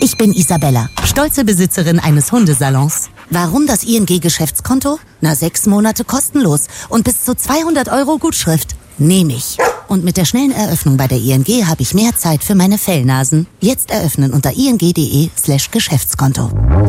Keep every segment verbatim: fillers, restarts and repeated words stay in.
Ich bin Isabella, stolze Besitzerin eines Hundesalons. Warum das I N G-Geschäftskonto? Na, sechs Monate kostenlos und bis zu zweihundert Euro Gutschrift. Nehme ich. Und mit der schnellen Eröffnung bei der I N G habe ich mehr Zeit für meine Fellnasen. Jetzt eröffnen unter ing.de slash Geschäftskonto.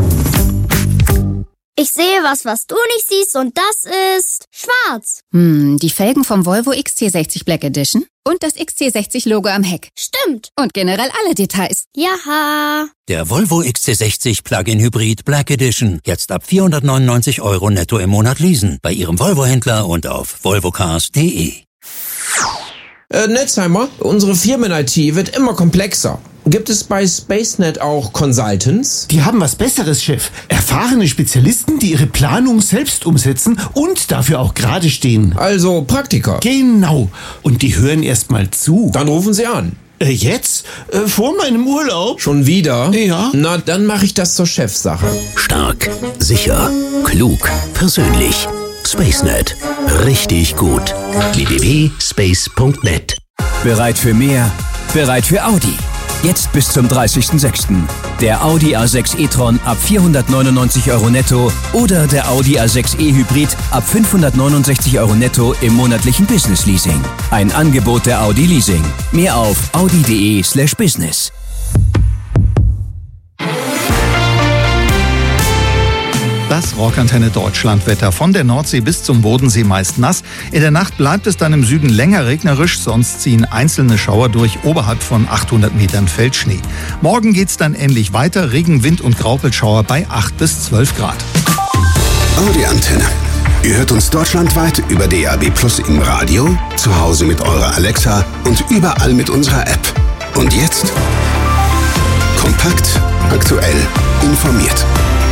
Ich sehe was, was du nicht siehst, und das ist schwarz. Hm, die Felgen vom Volvo X C sechzig Black Edition und das X C sechzig Logo am Heck. Stimmt. Und generell alle Details. Jaha. Der Volvo X C sechzig Plug-in Hybrid Black Edition. Jetzt ab vierhundertneunundneunzig Euro netto im Monat leasen. Bei Ihrem Volvo-Händler und auf volvocars punkt de. Äh, Netzheimer, unsere Firmen-I T wird immer komplexer. Gibt es bei SpaceNet auch Consultants? Die haben was Besseres, Chef. Erfahrene Spezialisten, die ihre Planung selbst umsetzen und dafür auch gerade stehen. Also Praktiker. Genau. Und die hören erst mal zu. Dann rufen Sie an. Äh, jetzt? Äh, vor meinem Urlaub? Schon wieder? Ja. Na, dann mache ich das zur Chefsache. Stark, sicher, klug, persönlich. SpaceNet. Richtig gut. w w w punkt space punkt net. Bereit für mehr? Bereit für Audi. Jetzt bis zum dreißigsten sechsten Der Audi A sechs e-tron ab vierhundertneunundneunzig Euro netto oder der Audi A sechs e Hybrid ab fünfhundertneunundsechzig Euro netto im monatlichen Business Leasing. Ein Angebot der Audi Leasing. Mehr auf audi.de slash business. Das Rockantenne Deutschlandwetter. Von der Nordsee bis zum Bodensee meist nass. In der Nacht bleibt es dann im Süden länger regnerisch, sonst ziehen einzelne Schauer durch. Oberhalb von achthundert Metern fällt Schnee. Morgen geht's dann ähnlich weiter. Regen, Wind und Graupelschauer bei acht bis zwölf Grad. Audi Antenne. Ihr hört uns deutschlandweit über D A B Plus im Radio, zu Hause mit eurer Alexa und überall mit unserer App. Und jetzt kompakt, aktuell, informiert.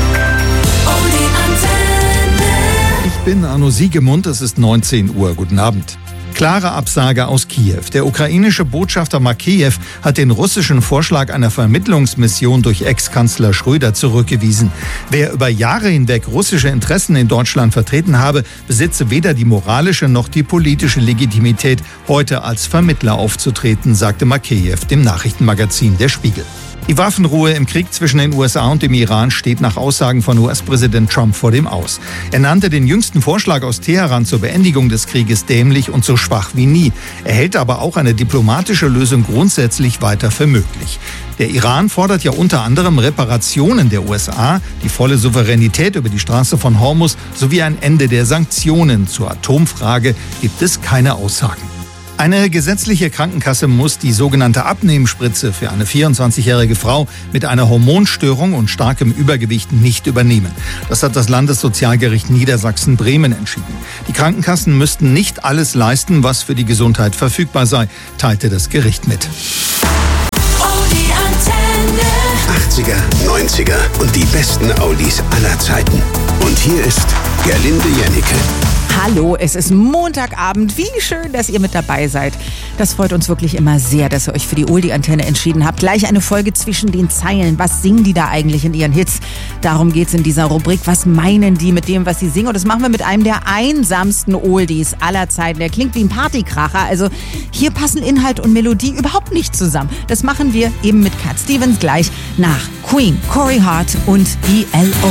Ich bin Arno Siegemund, es ist neunzehn Uhr. Guten Abend. Klare Absage aus Kiew. Der ukrainische Botschafter Makeyev hat den russischen Vorschlag einer Vermittlungsmission durch Ex-Kanzler Schröder zurückgewiesen. Wer über Jahre hinweg russische Interessen in Deutschland vertreten habe, besitze weder die moralische noch die politische Legitimität, heute als Vermittler aufzutreten, sagte Makeyev dem Nachrichtenmagazin Der Spiegel. Die Waffenruhe im Krieg zwischen den U S A und dem Iran steht nach Aussagen von U S-Präsident Trump vor dem Aus. Er nannte den jüngsten Vorschlag aus Teheran zur Beendigung des Krieges dämlich und so schwach wie nie. Er hält aber auch eine diplomatische Lösung grundsätzlich weiter für möglich. Der Iran fordert ja unter anderem Reparationen der U S A, die volle Souveränität über die Straße von Hormuz sowie ein Ende der Sanktionen. Zur Atomfrage gibt es keine Aussagen. Eine gesetzliche Krankenkasse muss die sogenannte Abnehmspritze für eine vierundzwanzigjährige Frau mit einer Hormonstörung und starkem Übergewicht nicht übernehmen. Das hat das Landessozialgericht Niedersachsen-Bremen entschieden. Die Krankenkassen müssten nicht alles leisten, was für die Gesundheit verfügbar sei, teilte das Gericht mit. achtziger, neunziger und die besten Audis aller Zeiten. Und hier ist Gerlinde Jennecke. Hallo, es ist Montagabend. Wie schön, dass ihr mit dabei seid. Das freut uns wirklich immer sehr, dass ihr euch für die Oldie-Antenne entschieden habt. Gleich eine Folge zwischen den Zeilen. Was singen die da eigentlich in ihren Hits? Darum geht's in dieser Rubrik. Was meinen die mit dem, was sie singen? Und das machen wir mit einem der einsamsten Oldies aller Zeiten. Der klingt wie ein Partykracher. Also hier passen Inhalt und Melodie überhaupt nicht zusammen. Das machen wir eben mit Cat Stevens gleich nach Queen, Corey Hart und E L O.